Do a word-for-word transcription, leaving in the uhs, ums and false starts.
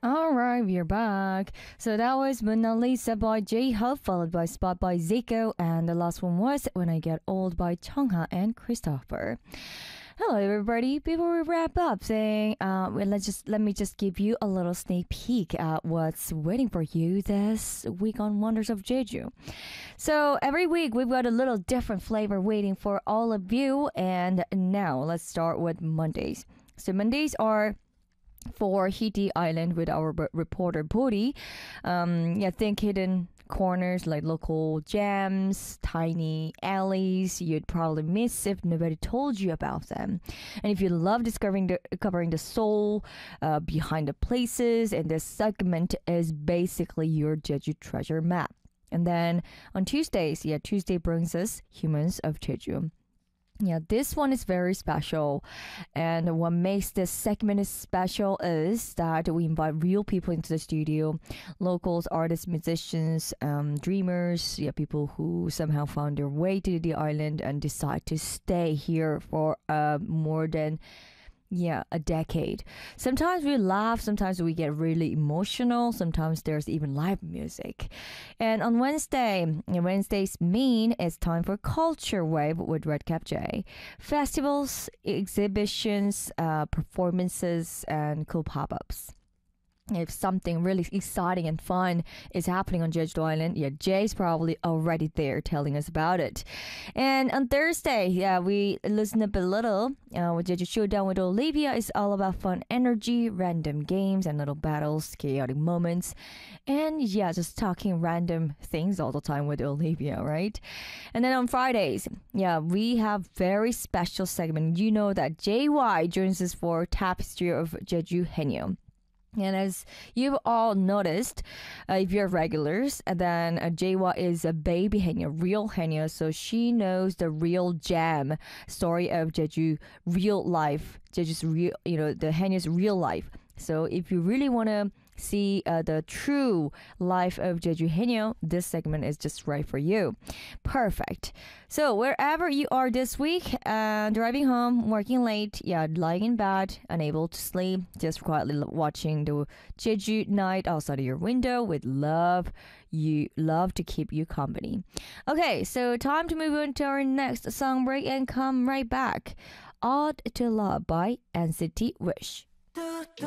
All right, we're back. So that was Mona Lisa by J-Hope, followed by Spot by Zico, and the last one was When I Get Old by Chungha and Christopher. Hello, everybody. Before we wrap up, saying, uh, well, let's just let me just give you a little sneak peek at what's waiting for you this week on Wonders of Jeju. So every week we've got a little different flavor waiting for all of you, and now let's start with Mondays. So Mondays are for Hiti Island with our b- reporter Bodhi. Um, yeah, think hidden corners like local gems, tiny alleys you'd probably miss if nobody told you about them. And if you love discovering the covering the soul uh, behind the places, and this segment is basically your Jeju treasure map. And then on Tuesdays, yeah, Tuesday brings us Humans of Jeju. Yeah, this one is very special. And what makes this segment special is that we invite real people into the studio, locals, artists, musicians, um, dreamers, yeah, people who somehow found their way to the island and decide to stay here for uh, more than yeah, a decade. Sometimes we laugh, sometimes we get really emotional, sometimes there's even live music. And on Wednesday, Wednesday's main is time for Culture Wave with Redcap J. Festivals, exhibitions, uh, performances, and cool pop-ups. If something really exciting and fun is happening on Jeju Island, yeah, Jay's probably already there telling us about it. And on Thursday, yeah, we listen up a little. Uh, with Jeju Showdown with Olivia is all about fun energy, random games, and little battles, chaotic moments, and yeah, just talking random things all the time with Olivia, right? And then on Fridays, yeah, we have very special segment. You know that J Y joins us for Tapestry of Jeju Haenyeo. And as you've all noticed, uh, if you're regulars, and then uh, Jaewa is a baby Haenyeo, real Haenyeo, so she knows the real jam story of Jeju real life, Jeju's real, you know, the Haenyeo's real life. So if you really want to see uh, the true life of Jeju Haenyeo, this segment is just right for you. Perfect. So wherever you are this week, uh, driving home, working late, yeah, lying in bed, unable to sleep, just quietly watching the Jeju night outside of your window with love, you love to keep you company. Okay, so time to move on to our next song break and come right back. Odd to Love by N C T Wish.